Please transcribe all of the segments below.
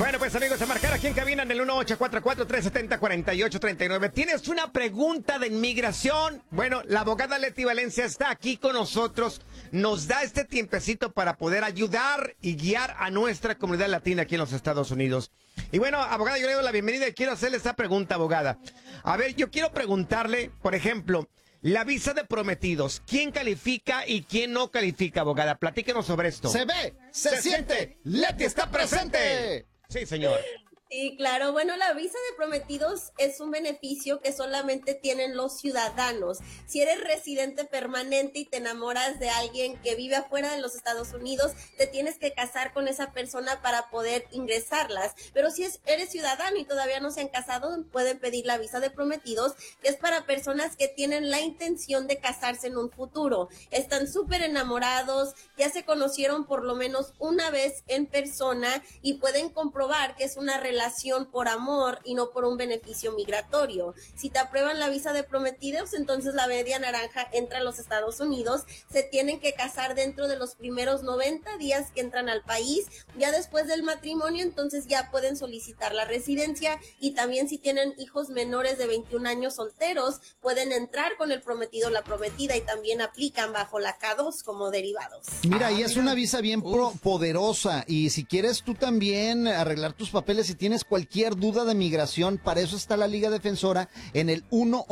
Bueno, pues amigos, a marcar aquí en cabina en el 1844-370-4839. ¿Tienes una pregunta de inmigración? Bueno, la abogada Leti Valencia está aquí con nosotros. Nos da este tiempecito para poder ayudar y guiar a nuestra comunidad latina aquí en los Estados Unidos. Y bueno, abogada, yo le doy la bienvenida y quiero hacerle esta pregunta, abogada. A ver, yo quiero preguntarle, por ejemplo, la visa de prometidos. ¿Quién califica y quién no califica, abogada? Platíquenos sobre esto. Se ve, se siente, Leti está presente. Sí, señor. Sí, claro. Bueno, la visa de prometidos es un beneficio que solamente tienen los ciudadanos. Si eres residente permanente y te enamoras de alguien que vive afuera de los Estados Unidos, te tienes que casar con esa persona para poder ingresarlas. Pero si eres ciudadano y todavía no se han casado, pueden pedir la visa de prometidos, que es para personas que tienen la intención de casarse en un futuro. Están súper enamorados, ya se conocieron por lo menos una vez en persona y pueden comprobar que es una relación por amor y no por un beneficio migratorio. Si te aprueban la visa de prometidos, entonces la media naranja entra a los Estados Unidos. Se tienen que casar dentro de los primeros 90 días que entran al país. Ya después del matrimonio, entonces ya pueden solicitar la residencia, y también si tienen hijos menores de 21 años solteros, pueden entrar con el prometido o la prometida y también aplican bajo la K2 como derivados. Mira, y es una visa bien poderosa, y si quieres tú también arreglar tus papeles, si tienes cualquier duda de migración, para eso está la Liga Defensora en el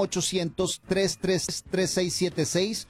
1-800-333-3676,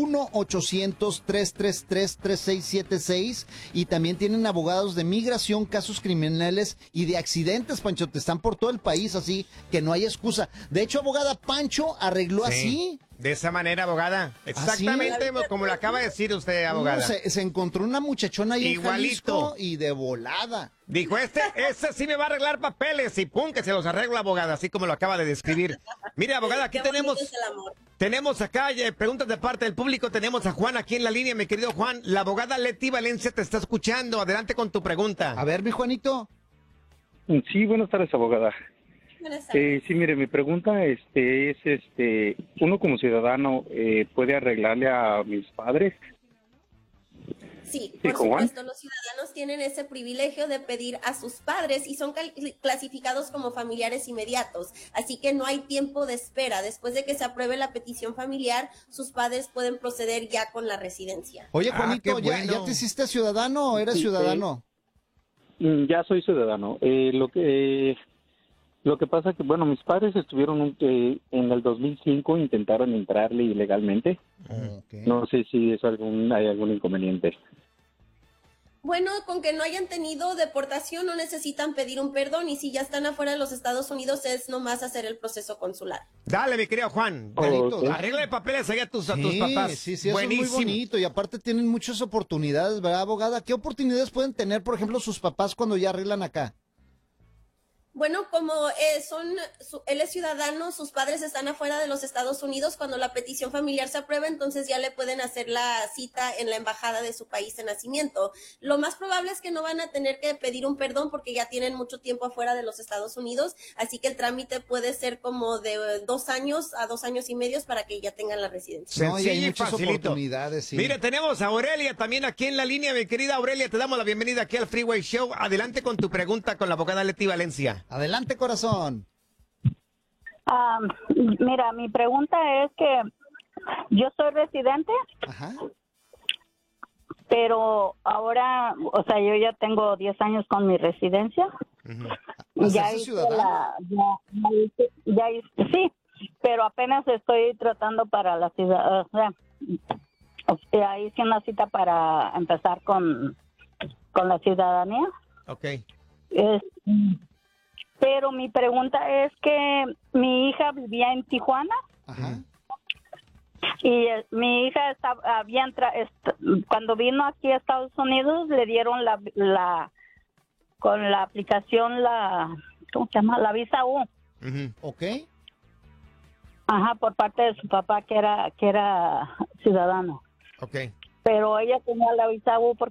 1-800-333-3676, y también tienen abogados de migración, casos criminales y de accidentes, Pancho, te están por todo el país, así que no hay excusa. De hecho, abogada, Pancho arregló así. De esa manera, abogada. Exactamente como lo acaba de decir usted, abogada. Se encontró una muchachona ahí en Igualito. Jalisco y de volada. Dijo, este sí me va a arreglar papeles, y pum, que se los arregla, abogada, así como lo acaba de describir. Mire, abogada, aquí tenemos acá preguntas de parte del público. Tenemos a Juan aquí en la línea, mi querido Juan. La abogada Leti Valencia te está escuchando. Adelante con tu pregunta. A ver, mi Juanito. Sí, buenas tardes, abogada. Sí, mire, mi pregunta es, uno como ciudadano puede arreglarle a mis padres. Sí, por supuesto, los ciudadanos tienen ese privilegio de pedir a sus padres y son clasificados como familiares inmediatos, así que no hay tiempo de espera. Después de que se apruebe la petición familiar, sus padres pueden proceder ya con la residencia. Oye, Juanito, qué bueno. ¿ya te hiciste ciudadano o eres ciudadano? Ya soy ciudadano. Lo que pasa que, bueno, mis padres estuvieron en el 2005, intentaron entrarle ilegalmente. Okay. No sé si hay algún inconveniente. Bueno, con que no hayan tenido deportación no necesitan pedir un perdón, y si ya están afuera de los Estados Unidos es nomás hacer el proceso consular. Dale, mi querido Juan. Arregla de papeles allá a tus papás. Sí, eso es muy bonito, y aparte tienen muchas oportunidades, ¿verdad, abogada? ¿Qué oportunidades pueden tener, por ejemplo, sus papás cuando ya arreglan acá? Bueno, como él es ciudadano, sus padres están afuera de los Estados Unidos, cuando la petición familiar se aprueba, entonces ya le pueden hacer la cita en la embajada de su país de nacimiento. Lo más probable es que no van a tener que pedir un perdón porque ya tienen mucho tiempo afuera de los Estados Unidos, así que el trámite puede ser como de 2 años a 2 años y medio para que ya tengan la residencia. No, y hay muchas facilito. oportunidades, sí. Mire, tenemos a Aurelia también aquí en la línea, mi querida Aurelia, te damos la bienvenida aquí al Freeway Show. Adelante con tu pregunta con la abogada Leti Valencia. Adelante, corazón. Mira, mi pregunta es que yo soy residente, Ajá. pero ahora, o sea, yo ya tengo 10 años con mi residencia. Ya hice sí, pero apenas estoy tratando para la ciudad, o sea, hice una cita para empezar con la ciudadanía. Okay. Pero mi pregunta es que mi hija vivía en Tijuana. Ajá. Y mi hija cuando vino aquí a Estados Unidos le dieron con la aplicación ¿cómo se llama? La visa U. Ok. Ajá, por parte de su papá que era ciudadano. Okay. Pero ella tenía la visa U porque